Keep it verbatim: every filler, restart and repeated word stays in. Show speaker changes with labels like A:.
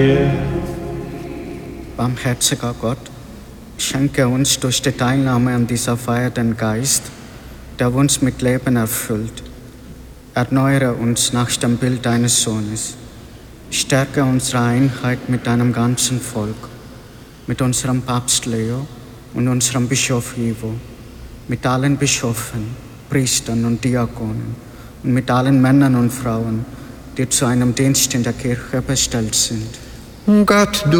A: Barmherziger Gott, schenke uns durch die Teilnahme an dieser Feier den Geist, der uns mit Leben erfüllt. Erneuere uns nach dem Bild deines Sohnes. Stärke unsere Einheit mit deinem ganzen Volk, mit unserem Papst Leo und unserem Bischof Ivo, mit allen Bischöfen, Priestern und Diakonen und mit allen Männern und Frauen, die zu einem Dienst in der Kirche bestellt sind.
B: Gott, du